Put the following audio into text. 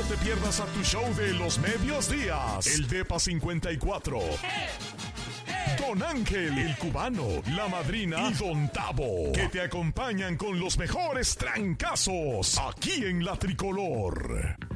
te pierdas a tu show de los medios días, el Depa 54. Don Ángel, el cubano, la madrina y Don Tavo, que te acompañan con los mejores trancazos aquí en La Tricolor.